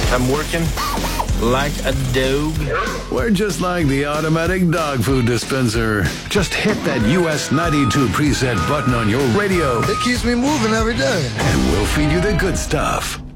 I'm working like a dog. We're just like the automatic dog food dispenser. Just hit that US 92 preset button on your radio. It keeps me moving every day. And we'll feed you the good stuff.